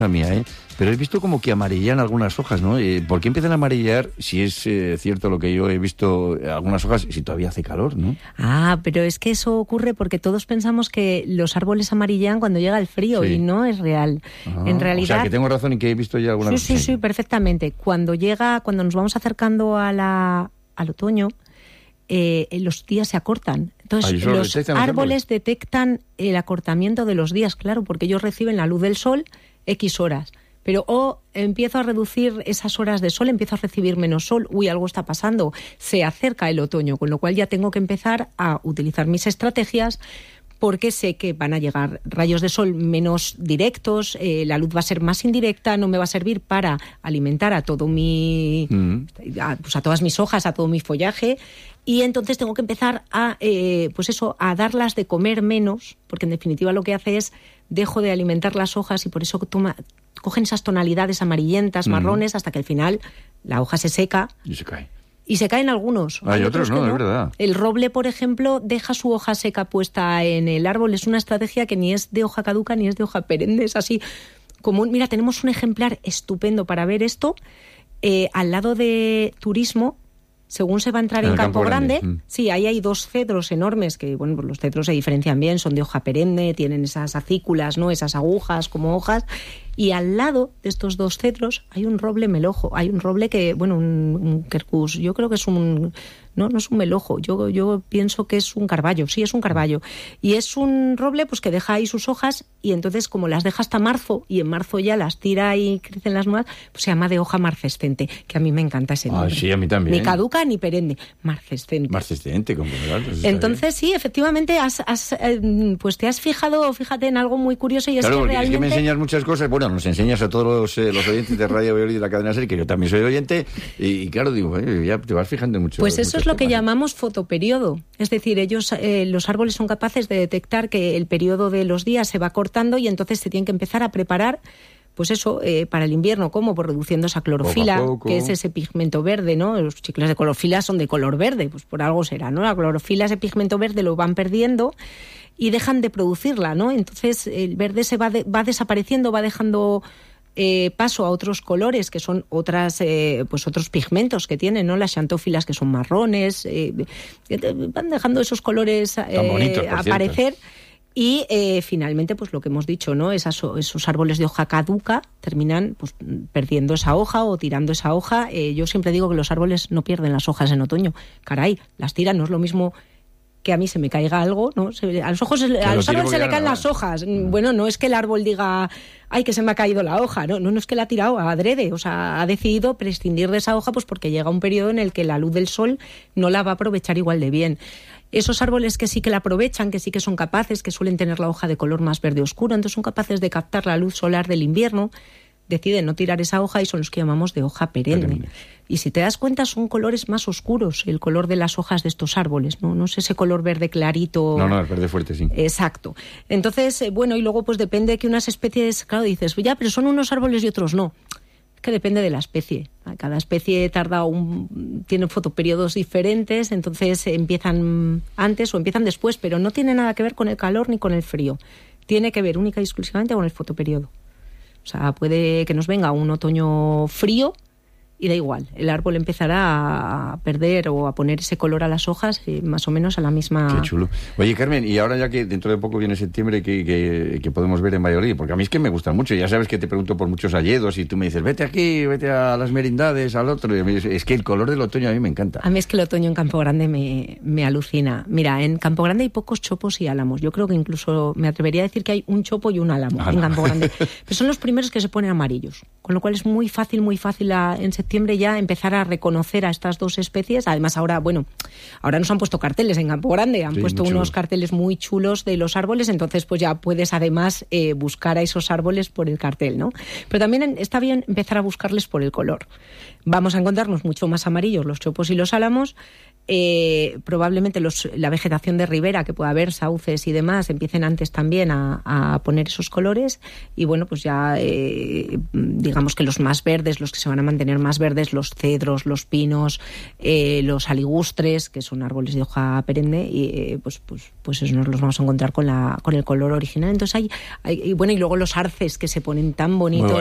mía, pero he visto como que amarillan algunas hojas, ¿no? ¿Por qué empiezan a amarillar, si es cierto lo que yo he visto, algunas hojas, si todavía hace calor, ¿no? Pero es que eso ocurre porque todos pensamos que los árboles amarillan cuando llega el frío, y no es real. En realidad... O sea, que tengo razón en que he visto ya algunas cosas. Sí, perfectamente. Cuando nos vamos acercando al otoño, los días se acortan. Entonces, los árboles detectan el acortamiento de los días, claro, porque ellos reciben la luz del sol X horas. Pero empiezo a reducir esas horas de sol, empiezo a recibir menos sol, algo está pasando, se acerca el otoño, con lo cual ya tengo que empezar a utilizar mis estrategias, porque sé que van a llegar rayos de sol menos directos, la luz va a ser más indirecta, no me va a servir para alimentar a todo a todas mis hojas, a todo mi follaje, y entonces tengo que empezar a darlas de comer menos, porque en definitiva lo que hace es dejo de alimentar las hojas y por eso cogen esas tonalidades amarillentas, marrones, hasta que al final la hoja se seca. Y se cae. Y se caen algunos. Hay otros no, es verdad. El roble, por ejemplo, deja su hoja seca puesta en el árbol. Es una estrategia que ni es de hoja caduca ni es de hoja perenne. Es así común. Mira, tenemos un ejemplar estupendo para ver esto. Al lado de Turismo, según se va a entrar en Campo Grande, sí, ahí hay 2 cedros enormes, que pues los cedros se diferencian bien, son de hoja perenne, tienen esas acículas, ¿no? Esas agujas como hojas, y al lado de estos 2 cedros hay un roble melojo, hay un roble que, un quercus, yo creo que es no es un melojo, yo pienso que es un carballo, sí, es un carballo, y es un roble pues que deja ahí sus hojas, y entonces como las deja hasta marzo, y en marzo ya las tira y crecen las nuevas, pues se llama de hoja marcescente, que a mí me encanta ese nombre. Sí, a mí también. Ni caduca ni perenne, marcescente. Marcescente, como entonces sí, efectivamente pues te has fijado, fíjate en algo muy curioso, y es que realmente... es que me enseñas muchas cosas, nos enseñas a todos los oyentes de Radio Valladolid y de la cadena SER, que yo también soy oyente, y claro, digo, ya te vas fijando en mucho. Pues eso es lo que llamamos fotoperiodo, es decir, los árboles son capaces de detectar que el periodo de los días se va cortando y entonces se tienen que empezar a preparar, pues eso, para el invierno. ¿Cómo? Pues reduciendo esa clorofila, poco a poco, que es ese pigmento verde, ¿no? Los chicles de clorofila son de color verde, pues por algo será, ¿no? La clorofila, ese pigmento verde, lo van perdiendo y dejan de producirla, ¿no? Entonces el verde se va desapareciendo, va dejando paso a otros colores, que son otros pigmentos que tienen, ¿no? Las xantófilas, que son marrones, van dejando esos colores bonitos, aparecer. Y finalmente, pues lo que hemos dicho, ¿no? Esos árboles de hoja caduca terminan pues perdiendo esa hoja o tirando esa hoja. Yo siempre digo que los árboles no pierden las hojas en otoño. Caray, las tiran, no es lo mismo que a mí se me caiga algo, ¿no? A los árboles se le caen las hojas. Bueno, no es que el árbol diga, ay, que se me ha caído la hoja. No es que la ha tirado adrede. O sea, ha decidido prescindir de esa hoja pues porque llega un periodo en el que la luz del sol no la va a aprovechar igual de bien. Esos árboles que sí que la aprovechan, que sí que son capaces, que suelen tener la hoja de color más verde oscuro, entonces son capaces de captar la luz solar del invierno, deciden no tirar esa hoja y son los que llamamos de hoja perenne. Y si te das cuenta, son colores más oscuros, el color de las hojas de estos árboles, no es ese color verde clarito. No, es verde fuerte, sí. Exacto. Entonces, y luego pues depende de que unas especies, claro, dices, ya, pero son unos árboles y otros no. Que depende de la especie. Cada especie tiene fotoperiodos diferentes, entonces empiezan antes o empiezan después, pero no tiene nada que ver con el calor ni con el frío. Tiene que ver única y exclusivamente con el fotoperiodo. O sea, puede que nos venga un otoño frío y da igual, el árbol empezará a perder o a poner ese color a las hojas más o menos a la misma... Qué chulo. Oye, Carmen, y ahora ya que dentro de poco viene septiembre, que podemos ver en Valladolid, porque a mí es que me gustan mucho, ya sabes que te pregunto por muchos alledos y tú me dices, vete aquí, vete a las merindades, al otro, y a mí, es que el color del otoño a mí me encanta. A mí es que el otoño en Campo Grande me alucina. Mira, en Campo Grande hay pocos chopos y álamos, yo creo que incluso me atrevería a decir que hay un chopo y un álamo en Campo Grande, pero son los primeros que se ponen amarillos, con lo cual es muy fácil en septiembre ya empezar a reconocer a estas dos especies. Además ahora nos han puesto carteles en Campo Grande, han puesto unos carteles muy chulos de los árboles, entonces pues ya puedes además buscar a esos árboles por el cartel, ¿no? Pero también está bien empezar a buscarles por el color. Vamos a encontrarnos mucho más amarillos los chopos y los álamos. Probablemente la vegetación de ribera, que pueda haber sauces y demás, empiecen antes también a poner esos colores y pues ya digamos que los más verdes, los que se van a mantener más verdes, los cedros, los pinos, los aligustres, que son árboles de hoja perenne, y pues eso nos los vamos a encontrar con el color original. Entonces hay bueno, y luego los arces que se ponen tan bonitos.